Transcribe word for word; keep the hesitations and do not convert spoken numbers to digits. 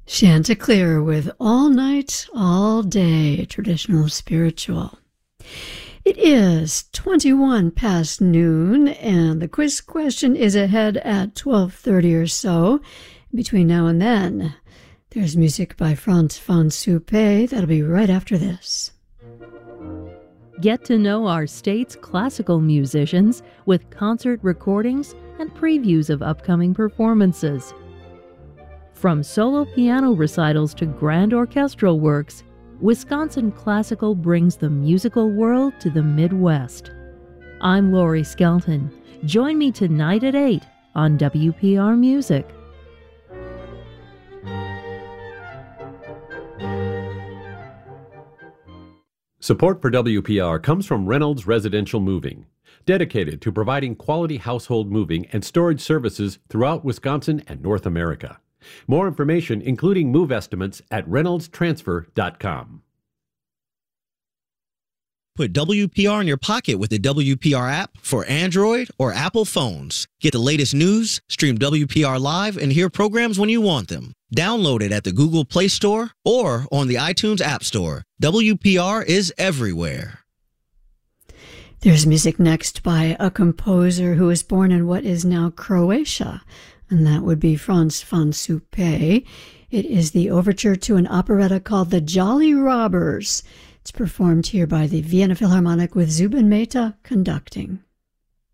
Chanticleer with All Night, All Day, traditional spiritual. It is twenty-one past noon, and the quiz question is ahead at twelve thirty or so. Between now and then, there's music by Frantz von Suppé. That'll be right after this. Get to know our state's classical musicians with concert recordings and previews of upcoming performances. From solo piano recitals to grand orchestral works, Wisconsin Classical brings the musical world to the Midwest. I'm Lori Skelton. Join me tonight at eight on W P R Music. Support for W P R comes from Reynolds Residential Moving, dedicated to providing quality household moving and storage services throughout Wisconsin and North America. More information, including move estimates, at reynolds transfer dot com. Put W P R in your pocket with the W P R app for Android or Apple phones. Get the latest news, stream W P R live, and hear programs when you want them. Download it at the Google Play Store or on the iTunes App Store. W P R is everywhere. There's music next by a composer who was born in what is now Croatia, and that would be Frantz von Suppé. It is the overture to an operetta called The Jolly Robbers. It's performed here by the Vienna Philharmonic with Zubin Mehta conducting.